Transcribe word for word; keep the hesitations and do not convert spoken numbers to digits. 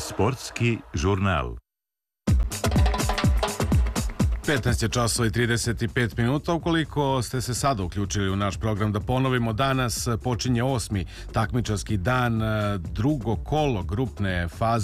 Sportski žurnal. petnaest je časova i trideset pet minuta. Ukoliko ste se sada uključili u naš program, da ponovimo, danas počinje osmi takmičarski dan, drugo kolo grupne faze